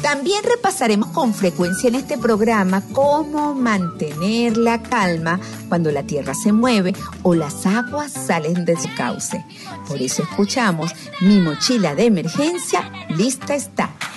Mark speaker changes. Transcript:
Speaker 1: También repasaremos con frecuencia en este programa cómo mantener la calma cuando la tierra se mueve o las aguas salen de su cauce. Por eso escuchamos Mi mochila de emergencia, lista está.